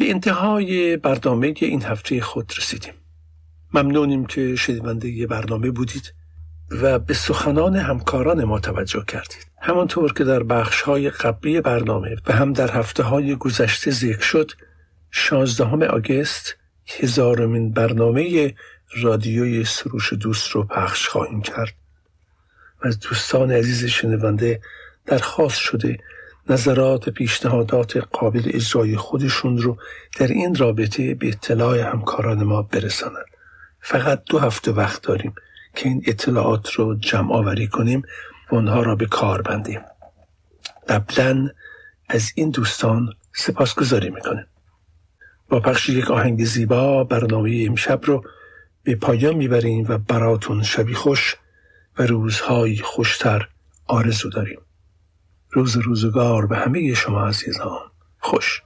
به انتهای برنامه این هفته خود رسیدیم. ممنونیم که شنونده یه برنامه بودید و به سخنان همکاران ما توجه کردید. همانطور که در بخش‌های قبلی برنامه و هم در هفته‌های گذشته ذکر شد، 16 آگوست 1000مین برنامه رادیوی سروش دوست رو پخش خواهیم کرد و از دوستان عزیز شنونده درخواست شده نظرات و پیشنهادات قابل اجرای خودشون رو در این رابطه به اطلاع همکاران ما برسانند. فقط 2 هفته وقت داریم که این اطلاعات رو جمع آوری کنیم و اونها را به کار بندیم. قبلا از این دوستان سپاسگزاری میکنیم. با پخش یک آهنگ زیبا برنامه امشب رو به پایان میبریم و براتون شبی خوش و روزهای خوشتر آرزو داریم. روزگار به همه شما عزیزان خوش.